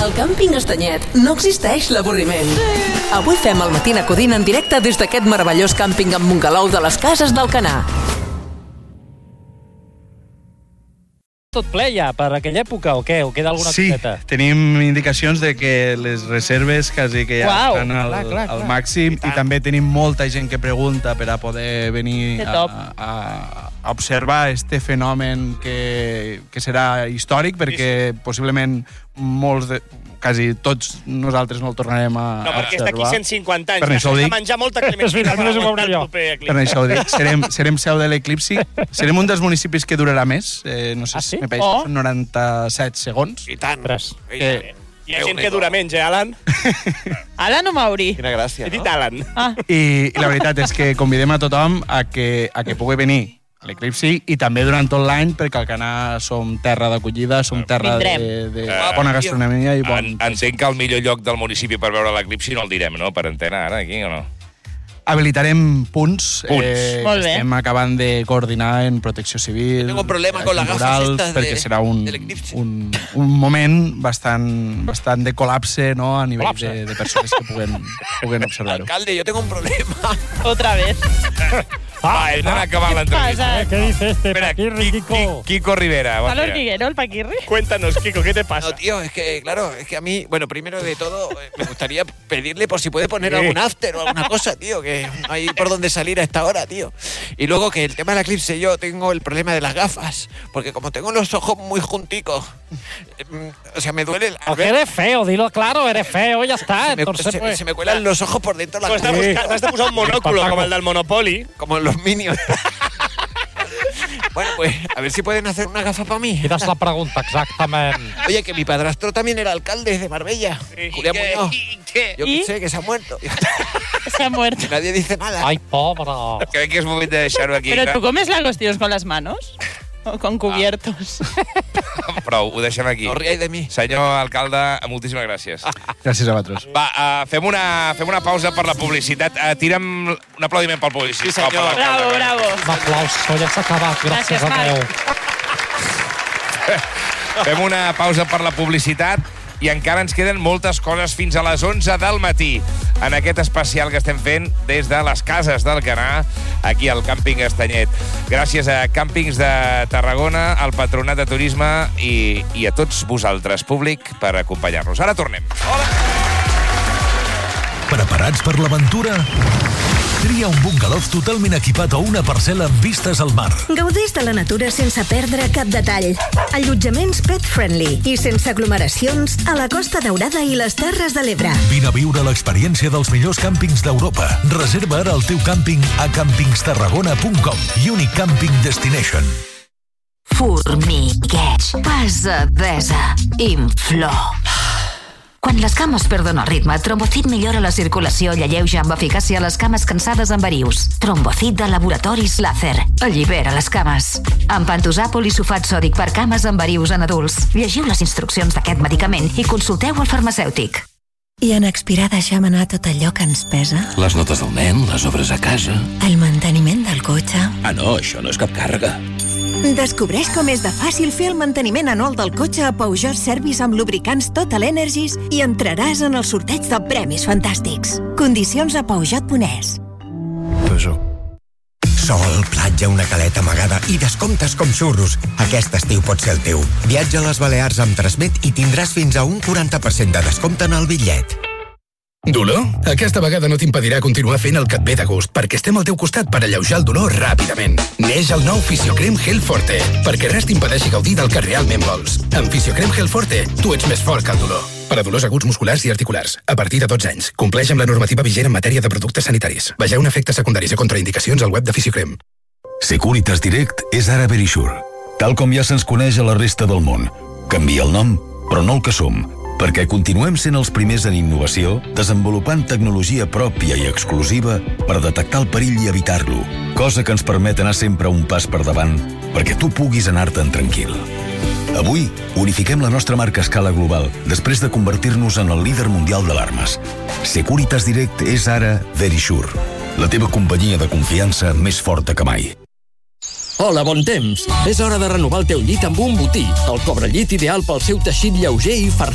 Al càmping Estanyet no existeix l'avorriment. Avui fem el Matina Codina en directe des d'aquest meravellós càmping amb bungalow de les Cases d'Alcanar. Tot ple ja, per aquella època, o què? O queda alguna coseta? Sí, tenim indicacions de que les reserves quasi que ja estan al màxim i també tenim molta gent que pregunta per a poder venir a observar este fenomen que serà històric perquè possiblement quasi tots nosaltres no el tornarem a observar. No, perquè està aquí 150 anys. Per això ho dic. Menjar molta clementina. Per això ho dic. Serem seu de l'eclipsi. Serem un dels municipis que durarà més. No sé si són 97 segons. I tant. Hi ha gent que dura menys, Alan? Alan o Mauri? Quina gràcia, no? He dit Alan. I la veritat és que convidem a tothom a que pugui venir a l'eclipsi i també durant tot l'any, perquè Alcanar som terra d'acollida, som terra de bona gastronomia i bon... Entenc que el millor lloc del municipi per veure l'eclipsi no el direm, no? Per antena, ara, aquí, o no? Habilitarem punts. Molt bé. Estem acabant de coordinar en protecció civil. Tengo problema con las gafas estas perquè serà un moment bastant de col·lapse, no?, a nivell de persones que puguen observar-ho. Alcalde, yo tengo un problema. Otra vez. Hem d'anar acabant l'entrevista. ¿Qué dice este Espera, Paquirri, Kiko? Kiko Rivera. ¿Al hormiguero, el Paquirri? Cuéntanos, Kiko, ¿qué te pasa? No, tío, es que, claro, es que a mí, bueno, primero de todo, me gustaría pedirle por si puede poner algún after o alguna cosa, tío, que no hay por dónde salir a esta hora, tío. Y luego que el tema del eclipse, yo tengo el problema de las gafas, porque como tengo los ojos muy junticos, o sea, me duele... Porque eres feo, dilo claro, eres feo, ya está. Se me cuelan los ojos por dentro de la cara. Has de posar un monòculo, com el del Monopoly. Como los Minions. Bueno, pues, a ver si pueden hacer una gafa para mí. Quina és la pregunta, exactament? Oye, que mi padrastro también era alcalde de Marbella. Julián Muñoz. Yo qué sé, que se ha muerto. Se ha muerto. Que nadie dice nada. Ai, pobre. Crec que és moment de deixar-ho aquí. ¿Pero tú comes langostinos con las manos? ¿O con cubiertos? Prou, ho deixem aquí. No riáis de mi. Senyor alcalde, moltíssimes gràcies. Gràcies a vosaltres. Va, fem una pausa per la publicitat. Tira'm un aplaudiment pel publicitat. Sí, senyor. Bravo, bravo. Un aplauso, ja s'ha acabat, gràcies a Déu. Fem una pausa per la publicitat i encara ens queden moltes coses fins a les 11 del matí en aquest especial que estem fent des de les Cases d'Alcanar, aquí al càmping Estanyet. Gràcies a Càmpings de Tarragona, al Patronat de Turisme i a tots vosaltres, públic, per acompanyar-nos. Ara tornem. Hola! Preparats per l'aventura? Tria un bungalow totalment equipat o una parcel·la amb vistes al mar. Gaudeix de la natura sense perdre cap detall. Allotjaments pet-friendly i sense aglomeracions a la Costa Daurada i les Terres de l'Ebre. Vine a viure l'experiència dels millors càmpings d'Europa. Reserva ara el teu càmping a campingstarragona.com. Unique Camping Destination. Formigueig, pesadesa, inflor. Quan les cames perden el ritme, Trombocid millora la circulació i alleuja amb eficàcia les cames cansades amb varius. Trombocid de Laboratoris Láser. Allibera les cames. Amb pantosà polisulfat sòdic per cames amb varius en adults. Llegiu les instruccions d'aquest medicament i consulteu el farmacèutic. I en expirar deixem anar tot allò que ens pesa? Les notes del nen, les obres a casa... El manteniment del cotxe... Ah, no, això no és cap càrrega. Descobreix com és de fàcil fer el manteniment anual del cotxe a Peugeot Service amb lubricants Total Energies i entraràs en el sorteig de premis fantàstics. Condicions a Peugeot.es. Peugeot. Sol, platja, una caleta amagada i descomptes com xurros. Aquest estiu pot ser el teu. Viatja a les Balears amb Transmet i tindràs fins a un 40% de descompte en el bitllet. Dolor? Aquesta vegada no t'impedirà continuar fent el que et ve de gust, perquè estem al teu costat per alleujar el dolor ràpidament. Neix el nou Fisiocrem Gel Forte, perquè res t'impedeixi gaudir del que realment vols. Amb Fisiocrem Gel Forte, tu ets més fort que el dolor. Per a dolors aguts musculars i articulars, a partir de 12 anys. Compleix amb la normativa vigent en matèria de productes sanitaris. Vegeu efectes secundaris i contraindicacions al web de Fisiocrem. Securitas Direct és ara Verisure. Tal com ja se'ns coneix a la resta del món. Canvia el nom, però no el que som, perquè continuem sent els primers en innovació, desenvolupant tecnologia pròpia i exclusiva per detectar el perill i evitar-lo, cosa que ens permet anar sempre un pas per davant perquè tu puguis anar-te'n tranquil. Avui, unifiquem la nostra marca a escala global després de convertir-nos en el líder mundial d'alarmes. Securitas Direct és ara Verisure, la teva companyia de confiança més forta que mai. Hola, bon temps! És hora de renovar el teu llit amb un botí, el cobrellit ideal pel seu teixit lleuger i farcit